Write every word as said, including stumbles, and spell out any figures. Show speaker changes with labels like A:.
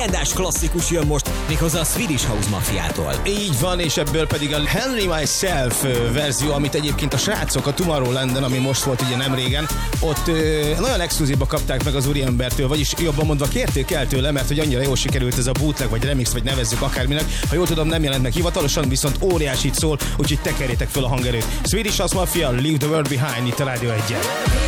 A: legendás klasszikus jön most, méghozzá a Swedish House Mafiától.
B: Így van, és ebből pedig a Henry Myself verzió, amit egyébként a srácok a Tomorrowlanden, ami most volt ugye nem régen, ott ö, nagyon exkluzívba kapták meg az úriembertől, vagyis jobban mondva kérték el tőle, mert hogy annyira jól sikerült ez a bootleg, vagy remix, vagy nevezzük akárminek. Ha jól tudom, nem jelent meg hivatalosan, viszont óriásit szól, úgyhogy tekerjétek fel a hangerőt. Swedish House Mafia, Leave the World Behind, itt a Rádió egyen.